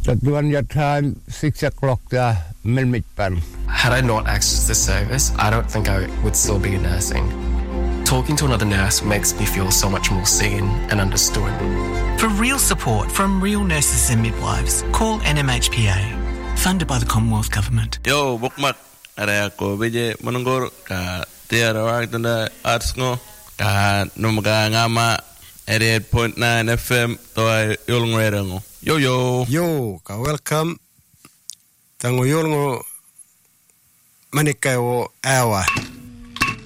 Tatuan your time 6 o'clock Milmitpan. Had I not accessed this service, I don't think I would still be nursing. Talking to another nurse makes me feel so much more seen and understood. For real support from real nurses and midwives, call NMHPA, funded by the Commonwealth Government. Yo, bukmat ada ko beje menunggur ka tiara waktu arts ngo ka numaga ngama 88.9 FM toy yulngo erango. Yo, ka welcome. Tango yulngo manikai wo awa.